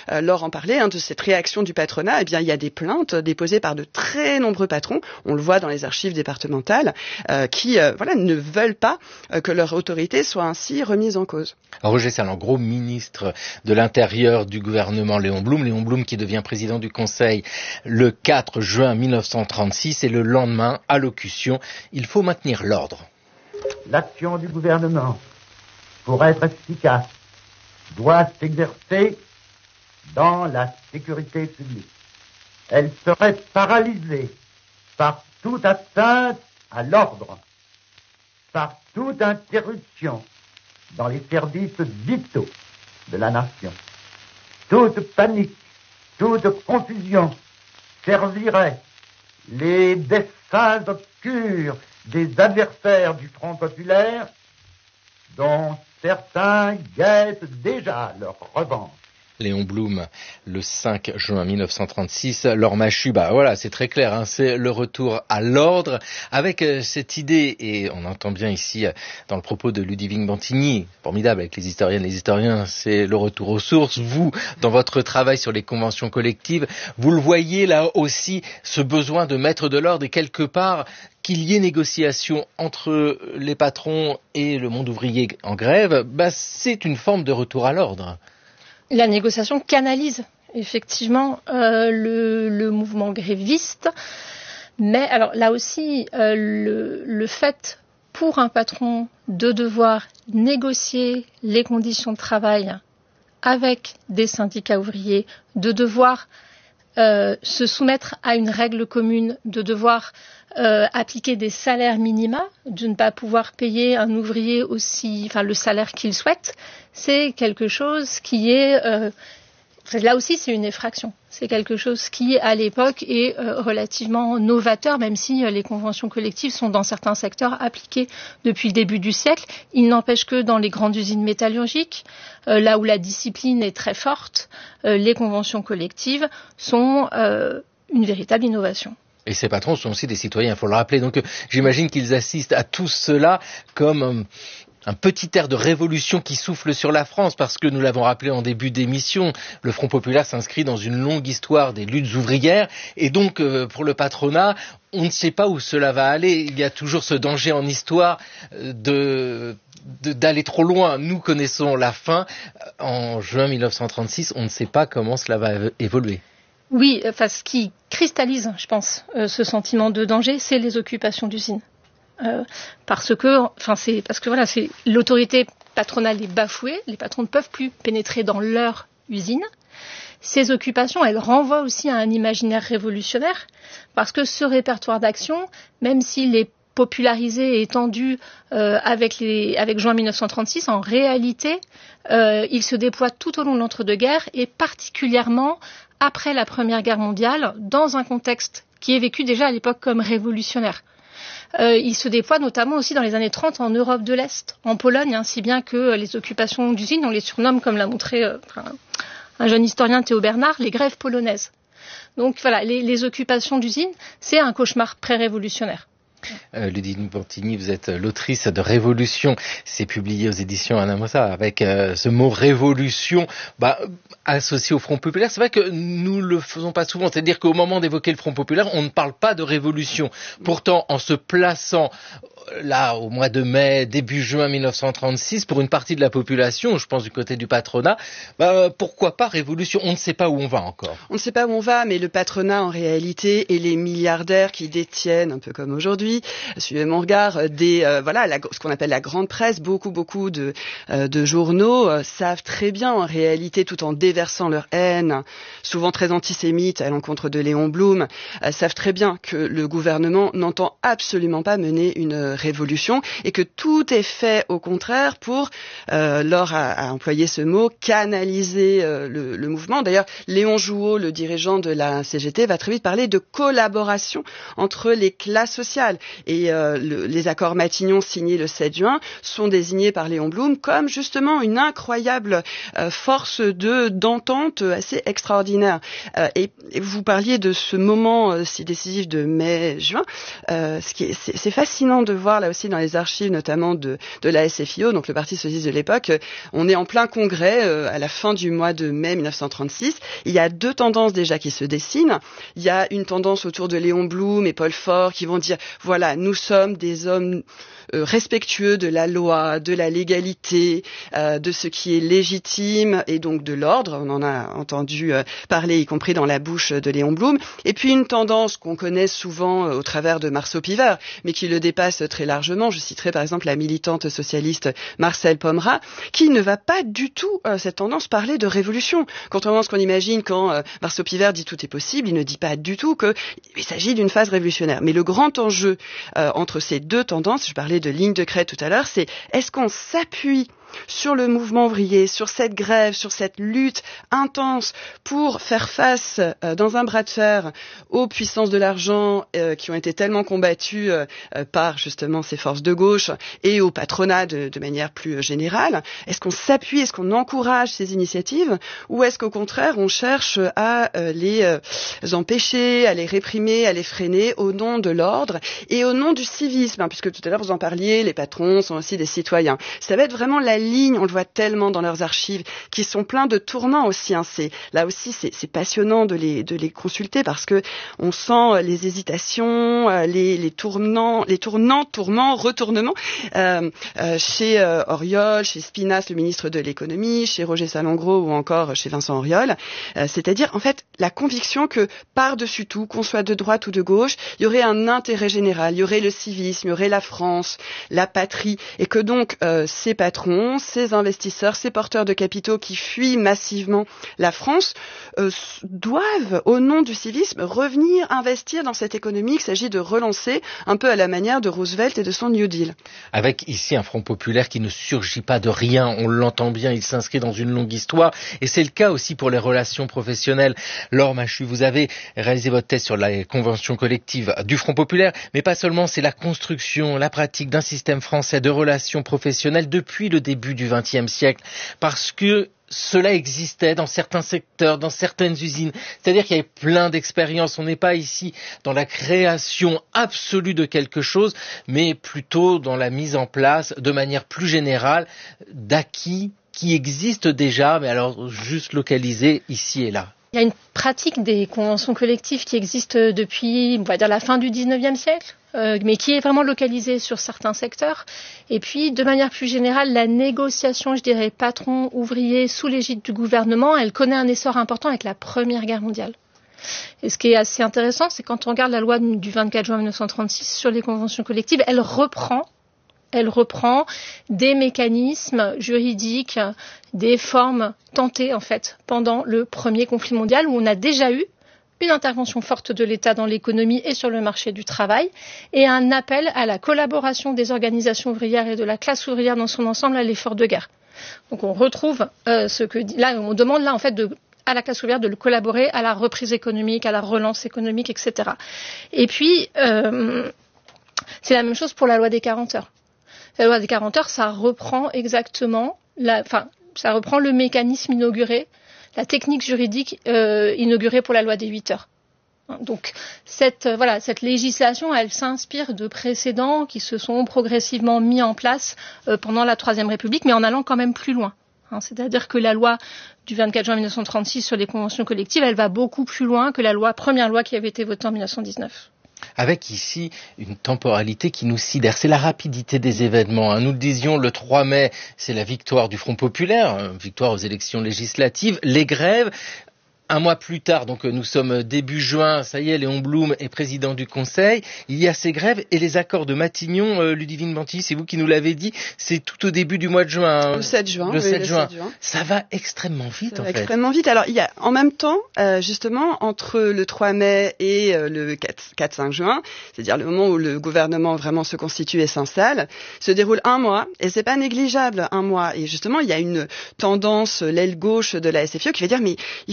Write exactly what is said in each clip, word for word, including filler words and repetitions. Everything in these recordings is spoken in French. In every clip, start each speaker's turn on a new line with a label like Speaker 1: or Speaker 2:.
Speaker 1: euh, Laure en parlait, hein, de cette réaction du patronat. Eh bien, il y a des plaintes déposées par de très nombreux patrons, on le voit dans les archives départementales, euh, qui euh, voilà, ne veulent pas euh, que leur autorité soit ainsi remise en cause.
Speaker 2: Alors, Roger Salles, en gros, ministre de l'Intérieur du gouvernement Léon Blum, Léon Blum qui devient président du Conseil le quatre juin mille neuf cent trente-six, et le lendemain, allocution, il faut maintenir l'ordre.
Speaker 3: L'action du gouvernement, pour être efficace, doit s'exercer dans la sécurité publique. Elle serait paralysée par toute atteinte à l'ordre, par toute interruption dans les services vitaux de la nation. Toute panique, toute confusion servirait les desseins obscurs des adversaires du Front populaire, dont certains guettent déjà leur revanche.
Speaker 2: Léon Blum, le cinq juin mille neuf cent trente-six, Laure Machut, bah voilà, c'est très clair, hein, c'est le retour à l'ordre, avec euh, cette idée, et on entend bien ici euh, dans le propos de Ludivine Bantigny, formidable avec les historiennes et les historiens, c'est le retour aux sources. Vous, dans votre travail sur les conventions collectives, vous le voyez là aussi, ce besoin de mettre de l'ordre et quelque part qu'il y ait négociation entre les patrons et le monde ouvrier en grève, bah c'est une forme de retour à l'ordre.
Speaker 4: La négociation canalise effectivement euh, le, le mouvement gréviste, mais alors là aussi euh, le, le fait pour un patron de devoir négocier les conditions de travail avec des syndicats ouvriers, de devoir euh, se soumettre à une règle commune, de devoir euh, appliquer des salaires minima, de ne pas pouvoir payer un ouvrier aussi, enfin le salaire qu'il souhaite, c'est quelque chose qui est euh, là aussi c'est une effraction. C'est quelque chose qui à l'époque est euh, relativement novateur, même si euh, les conventions collectives sont dans certains secteurs appliquées depuis le début du siècle. Il n'empêche que dans les grandes usines métallurgiques, euh, là où la discipline est très forte, euh, les conventions collectives sont euh, une véritable innovation.
Speaker 2: Et ces patrons sont aussi des citoyens, il faut le rappeler. Donc euh, j'imagine qu'ils assistent à tout cela comme euh, un petit air de révolution qui souffle sur la France, parce que nous l'avons rappelé en début d'émission, le Front populaire s'inscrit dans une longue histoire des luttes ouvrières, et donc euh, pour le patronat, on ne sait pas où cela va aller. Il y a toujours ce danger en histoire de, de d'aller trop loin. Nous connaissons la fin. En juin mille neuf cent trente-six, on ne sait pas comment cela va évoluer.
Speaker 4: Oui, enfin, ce qui cristallise, je pense, euh, ce sentiment de danger, c'est les occupations d'usines. Euh, parce que, enfin, c'est parce que voilà, c'est l'autorité patronale est bafouée, les patrons ne peuvent plus pénétrer dans leur usine. Ces occupations, elles renvoient aussi à un imaginaire révolutionnaire, parce que ce répertoire d'action, même s'il est popularisé et étendu euh, avec, les, avec juin mille neuf cent trente-six, en réalité, euh, il se déploie tout au long de l'entre-deux-guerres et particulièrement après la Première Guerre mondiale, dans un contexte qui est vécu déjà à l'époque comme révolutionnaire. Euh, il se déploie notamment aussi dans les années trente en Europe de l'Est, en Pologne, hein, si bien que les occupations d'usines, on les surnomme, comme l'a montré euh, un jeune historien, Théo Bernard, les grèves polonaises. Donc voilà, les, les occupations d'usines, c'est un cauchemar pré-révolutionnaire.
Speaker 2: Euh, Ludivine Bantigny, vous êtes l'autrice de Révolution, c'est publié aux éditions Anamosa avec euh, ce mot révolution bah, associé au Front populaire. C'est vrai que nous le faisons pas souvent, c'est-à-dire qu'au moment d'évoquer le Front populaire, on ne parle pas de révolution. Pourtant, en se plaçant là au mois de mai, début juin mille neuf cent trente-six, pour une partie de la population, je pense du côté du patronat, bah, pourquoi pas révolution? On ne sait pas où on va encore.
Speaker 1: On ne sait pas où on va, mais le patronat en réalité et les milliardaires qui détiennent, un peu comme aujourd'hui, suivez mon regard, des euh, voilà la, ce qu'on appelle la grande presse, beaucoup beaucoup de euh, de journaux euh, savent très bien en réalité, tout en déversant leur haine, souvent très antisémite à l'encontre de Léon Blum, euh, savent très bien que le gouvernement n'entend absolument pas mener une révolution et que tout est fait au contraire pour, euh, Laure a, a employé ce mot, canaliser euh, le, le mouvement. D'ailleurs, Léon Jouot, le dirigeant de la C G T, va très vite parler de collaboration entre les classes sociales. Et euh, le, les accords Matignon signés le sept juin sont désignés par Léon Blum comme justement une incroyable euh, force de d'entente assez extraordinaire. Euh, et, et vous parliez de ce moment euh, si décisif de mai-juin. Euh, ce qui est, c'est, c'est fascinant de voir là aussi dans les archives, notamment de, de la S F I O, donc le Parti socialiste de l'époque. On est en plein congrès euh, à la fin du mois de mai mille neuf cent trente-six. Il y a deux tendances déjà qui se dessinent. Il y a une tendance autour de Léon Blum et Paul Faure qui vont dire, voilà, nous sommes des hommes euh, respectueux de la loi, de la légalité, euh, de ce qui est légitime et donc de l'ordre. On en a entendu euh, parler, y compris dans la bouche de Léon Blum. Et puis une tendance qu'on connaît souvent euh, au travers de Marceau Pivert, mais qui le dépasse très largement. Je citerai par exemple la militante socialiste Marcelle Pomera, qui ne va pas du tout, euh, cette tendance, parler de révolution. Contrairement à ce qu'on imagine quand euh, Marceau Pivert dit tout est possible, il ne dit pas du tout qu'il s'agit d'une phase révolutionnaire. Mais le grand enjeu euh, entre ces deux tendances, je parlais de ligne de crête tout à l'heure, c'est est-ce qu'on s'appuie sur le mouvement ouvrier, sur cette grève, sur cette lutte intense pour faire face euh, dans un bras de fer aux puissances de l'argent euh, qui ont été tellement combattues euh, par justement ces forces de gauche et au patronat de, de manière plus générale. Est-ce qu'on s'appuie, est-ce qu'on encourage ces initiatives ou est-ce qu'au contraire on cherche à euh, les euh, empêcher, à les réprimer, à les freiner au nom de l'ordre et au nom du civisme, hein, puisque tout à l'heure vous en parliez, les patrons sont aussi des citoyens. Ça va être vraiment la lignes, on le voit tellement dans leurs archives, qui sont pleins de tournants aussi. Hein. C'est, là aussi, c'est, c'est passionnant de les, de les consulter parce que on sent les hésitations, les, les tournants, les tournants, tourments, retournements euh, euh, chez euh, Auriol, chez Spinas, le ministre de l'économie, chez Roger Salengro ou encore chez Vincent Auriol. Euh, c'est-à-dire, en fait, la conviction que par-dessus tout, qu'on soit de droite ou de gauche, il y aurait un intérêt général, il y aurait le civisme, il y aurait la France, la patrie, et que donc euh, ces patrons, ces investisseurs, ces porteurs de capitaux qui fuient massivement la France euh, doivent, au nom du civisme, revenir investir dans cette économie qu'il s'agit de relancer un peu à la manière de Roosevelt et de son New Deal.
Speaker 2: Avec ici un Front populaire qui ne surgit pas de rien, on l'entend bien, il s'inscrit dans une longue histoire et c'est le cas aussi pour les relations professionnelles. Laure Machut, vous avez réalisé votre thèse sur la convention collective du Front populaire, mais pas seulement, c'est la construction, la pratique d'un système français de relations professionnelles depuis le début du vingtième siècle, parce que cela existait dans certains secteurs, dans certaines usines. C'est-à-dire qu'il y avait plein d'expériences. On n'est pas ici dans la création absolue de quelque chose, mais plutôt dans la mise en place, de manière plus générale, d'acquis qui existent déjà, mais alors juste localisés ici et là.
Speaker 4: Il y a une pratique des conventions collectives qui existe depuis, on va dire, la fin du dix-neuvième siècle, euh, mais qui est vraiment localisée sur certains secteurs. Et puis, de manière plus générale, la négociation, je dirais, patron-ouvrier sous l'égide du gouvernement, elle connaît un essor important avec la Première Guerre mondiale. Et ce qui est assez intéressant, c'est quand on regarde la loi du vingt-quatre juin mille neuf cent trente-six sur les conventions collectives, elle reprend Elle reprend des mécanismes juridiques, des formes tentées en fait pendant le premier conflit mondial où on a déjà eu une intervention forte de l'État dans l'économie et sur le marché du travail et un appel à la collaboration des organisations ouvrières et de la classe ouvrière dans son ensemble à l'effort de guerre. Donc on retrouve euh, ce que là on demande là en fait de à la classe ouvrière de le collaborer à la reprise économique, à la relance économique, et cetera. Et puis euh, c'est la même chose pour la loi des quarante heures. La loi des quarante heures, ça reprend exactement, la, enfin, ça reprend le mécanisme inauguré, la technique juridique euh, inaugurée pour la loi des huit heures. Donc cette, euh, voilà, cette législation, elle s'inspire de précédents qui se sont progressivement mis en place euh, pendant la Troisième République, mais en allant quand même plus loin. Hein, c'est-à-dire que la loi du vingt-quatre juin mille neuf cent trente-six sur les conventions collectives, elle va beaucoup plus loin que la loi, première loi qui avait été votée en mille neuf cent dix-neuf.
Speaker 2: Avec ici une temporalité qui nous sidère, c'est la rapidité des événements. Hein. Nous le disions, le trois mai, c'est la victoire du Front populaire, hein, victoire aux élections législatives, les grèves. Un mois plus tard, donc nous sommes début juin, ça y est, Léon Blum est président du Conseil. Il y a ces grèves et les accords de Matignon. Euh, Ludivine Mantilly, c'est vous qui nous l'avez dit, c'est tout au début du mois de juin.
Speaker 1: Le sept juin.
Speaker 2: Le
Speaker 1: oui,
Speaker 2: sept
Speaker 1: le
Speaker 2: juin.
Speaker 1: sept juin.
Speaker 2: Ça va extrêmement vite,
Speaker 1: ça
Speaker 2: en
Speaker 1: va
Speaker 2: fait.
Speaker 1: Extrêmement vite. Alors, il y a en même temps, euh, justement, entre le trois mai et euh, le quatre cinq juin, c'est-à-dire le moment où le gouvernement vraiment se constitue et s'installe, se déroule un mois, et c'est pas négligeable, un mois. Et justement, il y a une tendance, l'aile gauche de la S F I O qui va dire, mais il faut aller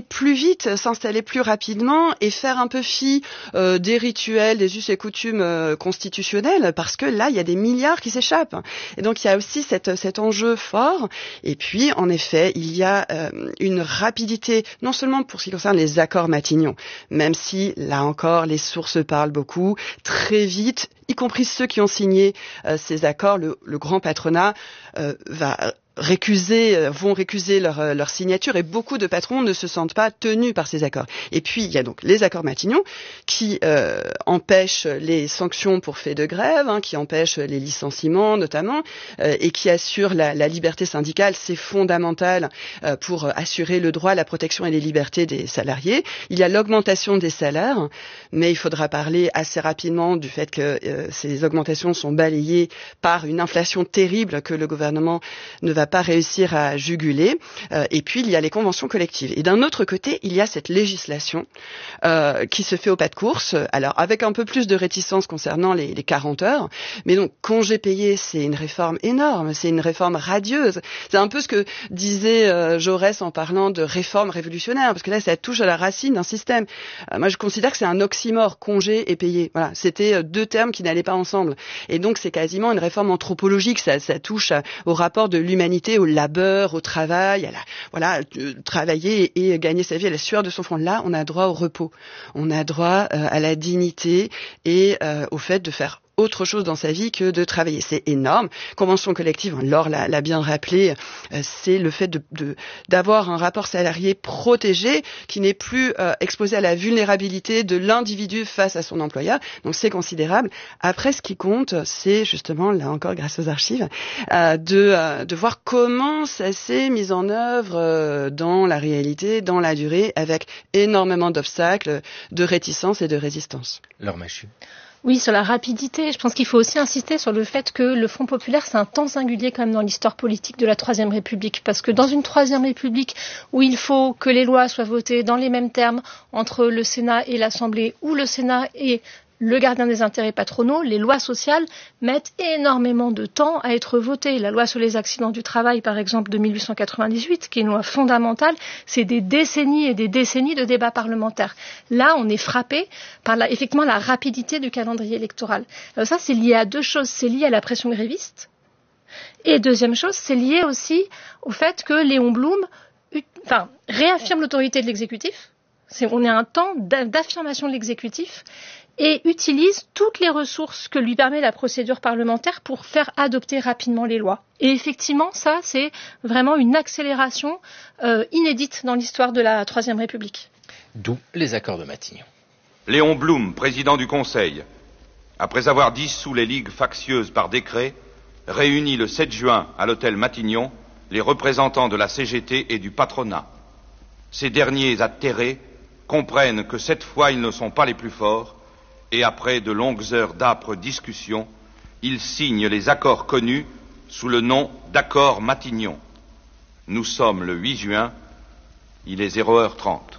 Speaker 1: plus vite, s'installer plus rapidement et faire un peu fi euh, des rituels, des us et coutumes euh, constitutionnels, parce que là, il y a des milliards qui s'échappent. Et donc, il y a aussi cette, cet enjeu fort. Et puis, en effet, il y a euh, une rapidité, non seulement pour ce qui concerne les accords Matignon, même si, là encore, les sources parlent beaucoup, très vite, y compris ceux qui ont signé euh, ces accords, le, le grand patronat euh, va récuser, vont récuser leur, leur signature, et beaucoup de patrons ne se sentent pas tenus par ces accords. Et puis, il y a donc les accords Matignon qui euh, empêchent les sanctions pour fait de grève, hein, qui empêchent les licenciements notamment, euh, et qui assurent la, la liberté syndicale. C'est fondamental euh, pour assurer le droit, la protection et les libertés des salariés. Il y a l'augmentation des salaires, mais il faudra parler assez rapidement du fait que euh, ces augmentations sont balayées par une inflation terrible que le gouvernement ne va pas réussir à juguler. Euh, et puis, il y a les conventions collectives. Et d'un autre côté, il y a cette législation euh, qui se fait au pas de course, alors avec un peu plus de réticence concernant les, les quarante heures. Mais donc, congé payé, c'est une réforme énorme, c'est une réforme radieuse. C'est un peu ce que disait euh, Jaurès en parlant de réforme révolutionnaire, parce que là, ça touche à la racine d'un système. Euh, moi, je considère que c'est un oxymore, congé et payé. Voilà, c'était deux termes qui n'allaient pas ensemble. Et donc, c'est quasiment une réforme anthropologique. Ça, ça touche à, au rapport de l'humanité au labeur, au travail, à la, voilà, euh, travailler et, et gagner sa vie à la sueur de son front. Là, on a droit au repos, on a droit euh, à la dignité et euh, au fait de faire autre chose dans sa vie que de travailler. C'est énorme. Convention collective, Laure l'a, l'a bien rappelé, euh, c'est le fait de, de, d'avoir un rapport salarié protégé qui n'est plus euh, exposé à la vulnérabilité de l'individu face à son employeur. Donc c'est considérable. Après, ce qui compte, c'est justement, là encore grâce aux archives, euh, de, euh, de voir comment ça s'est mis en œuvre euh, dans la réalité, dans la durée, avec énormément d'obstacles, de réticences et de résistance.
Speaker 2: Laure Machut.
Speaker 4: Oui, sur la rapidité, je pense qu'il faut aussi insister sur le fait que le Front populaire, c'est un temps singulier quand même dans l'histoire politique de la Troisième République. Parce que dans une Troisième République où il faut que les lois soient votées dans les mêmes termes entre le Sénat et l'Assemblée, où le Sénat est le gardien des intérêts patronaux, les lois sociales mettent énormément de temps à être votées. La loi sur les accidents du travail, par exemple, de mille huit cent quatre-vingt-dix-huit, qui est une loi fondamentale, c'est des décennies et des décennies de débats parlementaires. Là, on est frappé par la, effectivement la rapidité du calendrier électoral. Alors ça, c'est lié à deux choses. C'est lié à la pression gréviste. Et deuxième chose, c'est lié aussi au fait que Léon Blum enfin, réaffirme l'autorité de l'exécutif. C'est, on est à un temps d'affirmation de l'exécutif et utilise toutes les ressources que lui permet la procédure parlementaire pour faire adopter rapidement les lois. Et effectivement, ça, c'est vraiment une accélération euh, inédite dans l'histoire de la Troisième République.
Speaker 2: D'où les accords de Matignon.
Speaker 5: Léon Blum, président du Conseil, après avoir dissous les ligues factieuses par décret, réunit le sept juin à l'hôtel Matignon les représentants de la C G T et du patronat. Ces derniers, atterrés, comprennent que cette fois ils ne sont pas les plus forts et après de longues heures d'âpres discussions, ils signent les accords connus sous le nom d'accords Matignon. Nous sommes le huit juin, il est zéro heure trente.